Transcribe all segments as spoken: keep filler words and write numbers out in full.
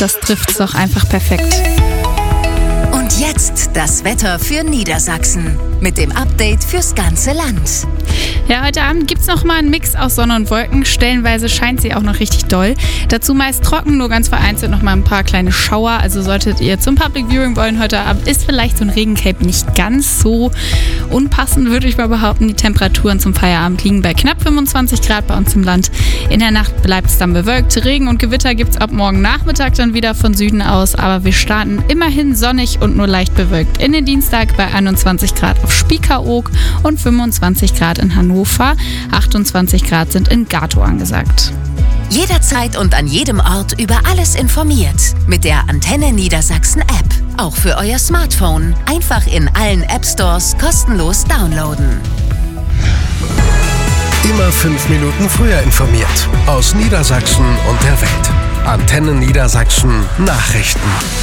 das trifft's doch einfach perfekt. Und jetzt das Wetter für Niedersachsen mit dem Update fürs ganze Land. Ja, heute Abend gibt es noch mal einen Mix aus Sonne und Wolken. Stellenweise scheint sie auch noch richtig doll. Dazu meist trocken, nur ganz vereinzelt noch mal ein paar kleine Schauer. Also solltet ihr zum Public Viewing wollen heute Abend, ist vielleicht so ein Regencape nicht ganz so unpassend, würde ich mal behaupten. Die Temperaturen zum Feierabend liegen bei knapp fünfundzwanzig Grad bei uns im Land. In der Nacht bleibt es dann bewölkt. Regen und Gewitter gibt es ab morgen Nachmittag dann wieder von Süden aus. Aber wir starten immerhin sonnig und nur leicht bewölkt in den Dienstag bei einundzwanzig Grad auf Spiekeroog und fünfundzwanzig Grad in Hannover. achtundzwanzig Grad sind in Gatow angesagt. Jederzeit und an jedem Ort über alles informiert. Mit der Antenne Niedersachsen App. Auch für euer Smartphone. Einfach in allen App Stores kostenlos downloaden. Immer fünf Minuten früher informiert. Aus Niedersachsen und der Welt. Antenne Niedersachsen Nachrichten.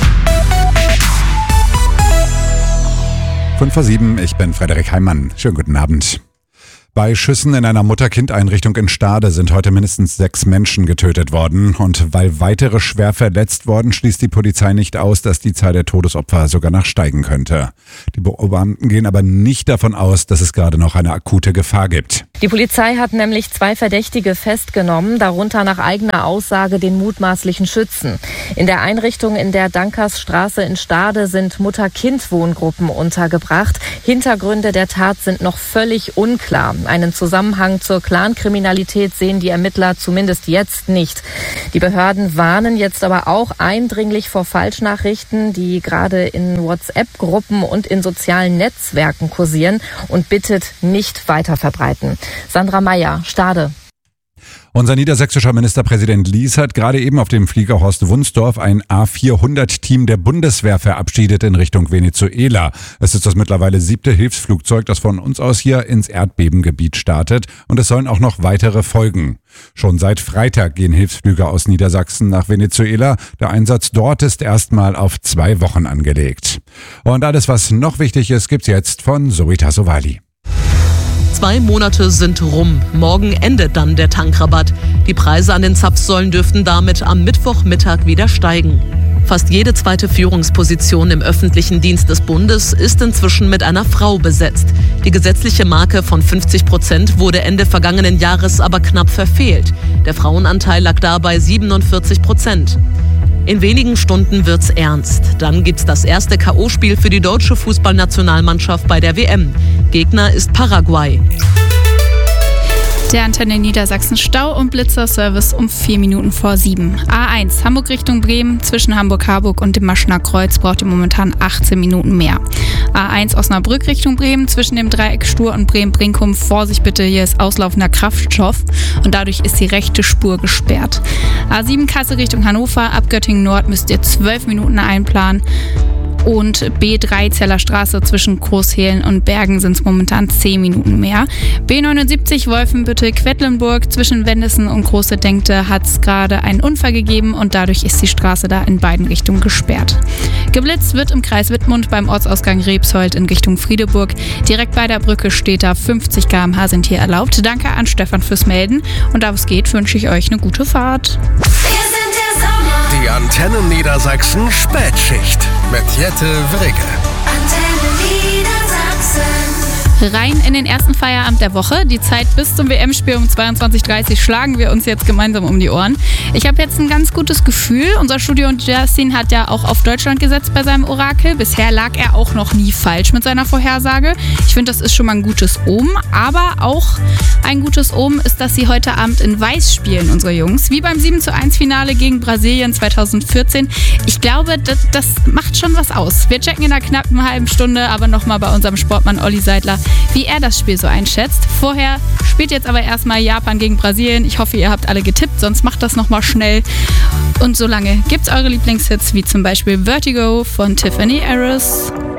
fünf vor sieben, ich bin Frederik Heimann. Schönen guten Abend. Bei Schüssen in einer Mutter-Kind-Einrichtung in Stade sind heute mindestens sechs Menschen getötet worden. Und weil weitere schwer verletzt wurden, schließt die Polizei nicht aus, dass die Zahl der Todesopfer sogar noch steigen könnte. Die Beamten gehen aber nicht davon aus, dass es gerade noch eine akute Gefahr gibt. Die Polizei hat nämlich zwei Verdächtige festgenommen, darunter nach eigener Aussage den mutmaßlichen Schützen. In der Einrichtung in der Dankersstraße in Stade sind Mutter-Kind-Wohngruppen untergebracht. Hintergründe der Tat sind noch völlig unklar. Einen Zusammenhang zur Clankriminalität sehen die Ermittler zumindest jetzt nicht. Die Behörden warnen jetzt aber auch eindringlich vor Falschnachrichten, die gerade in WhatsApp-Gruppen und in sozialen Netzwerken kursieren, und bittet nicht weiter verbreiten. Sandra Meyer, Stade. Unser niedersächsischer Ministerpräsident Lies hat gerade eben auf dem Flieger Horst Wunsdorf ein A vierhundert Team der Bundeswehr verabschiedet in Richtung Venezuela. Es ist das mittlerweile siebte Hilfsflugzeug, das von uns aus hier ins Erdbebengebiet startet, und es sollen auch noch weitere folgen. Schon seit Freitag gehen Hilfsflüge aus Niedersachsen nach Venezuela. Der Einsatz dort ist erstmal auf zwei Wochen angelegt. Und alles, was noch wichtig ist, gibt's jetzt von Zoe Tassovali. Zwei Monate sind rum. Morgen endet dann der Tankrabatt. Die Preise an den Zapfsäulen dürften damit am Mittwochmittag wieder steigen. Fast jede zweite Führungsposition im öffentlichen Dienst des Bundes ist inzwischen mit einer Frau besetzt. Die gesetzliche Marke von fünfzig Prozent wurde Ende vergangenen Jahres aber knapp verfehlt. Der Frauenanteil lag dabei siebenundvierzig Prozent. In wenigen Stunden wird's ernst. Dann gibt's das erste K O-Spiel für die deutsche Fußballnationalmannschaft bei der W M. Gegner ist Paraguay. Der Antenne Niedersachsen Stau- und Blitzerservice um vier Minuten vor sieben. A eins Hamburg Richtung Bremen zwischen Hamburg-Harburg und dem Maschener Kreuz braucht ihr momentan achtzehn Minuten mehr. A eins Osnabrück Richtung Bremen zwischen dem Dreieck Stur und Bremen-Brinkum. Vorsicht bitte, hier ist auslaufender Kraftstoff und dadurch ist die rechte Spur gesperrt. A sieben Kassel Richtung Hannover, ab Göttingen Nord müsst ihr zwölf Minuten einplanen. Und B drei Zeller Straße zwischen Großhehlen und Bergen sind es momentan zehn Minuten mehr. B neunundsiebzig Wolfenbüttel-Quedlinburg zwischen Wendessen und Große Denkte hat es gerade einen Unfall gegeben und dadurch ist die Straße da in beiden Richtungen gesperrt. Geblitzt wird im Kreis Wittmund beim Ortsausgang Rebsold in Richtung Friedeburg. Direkt bei der Brücke steht da fünfzig Kilometer pro Stunde sind hier erlaubt. Danke an Stefan fürs Melden und da es geht, wünsche ich euch eine gute Fahrt. Die Antenne Niedersachsen Spätschicht mit Jette Wrigge. Antenne Niedersachsen. Rein in den ersten Feierabend der Woche. Die Zeit bis zum W M-Spiel um zweiundzwanzig Uhr dreißig schlagen wir uns jetzt gemeinsam um die Ohren. Ich habe jetzt ein ganz gutes Gefühl. Unser Studio und Justin hat ja auch auf Deutschland gesetzt bei seinem Orakel. Bisher lag er auch noch nie falsch mit seiner Vorhersage. Ich finde, das ist schon mal ein gutes Omen. Aber auch ein gutes Omen ist, dass sie heute Abend in Weiß spielen, unsere Jungs. Wie beim sieben zu eins Finale gegen Brasilien zweitausendvierzehn. Ich glaube, das, das macht schon was aus. Wir checken in einer knappen halben Stunde aber nochmal bei unserem Sportmann Olli Seidler, wie er das Spiel so einschätzt. Vorher spielt jetzt aber erstmal Japan gegen Brasilien. Ich hoffe, ihr habt alle getippt, sonst macht das nochmal schnell. Und solange gibt's eure Lieblingshits, wie zum Beispiel Vertigo von Tiffany Harris.